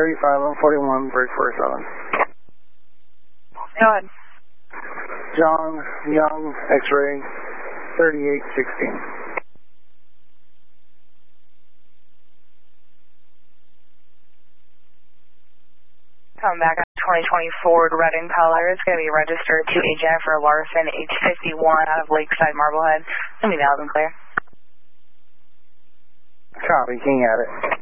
3541, break 47. Go ahead. John Young, X-ray, 3816. Coming back on 2020 Ford, red in color. It's going to be registered to a Jennifer Larson, age 51, out of Lakeside, Marblehead. It's going to be loud and clear. Copy, King at it.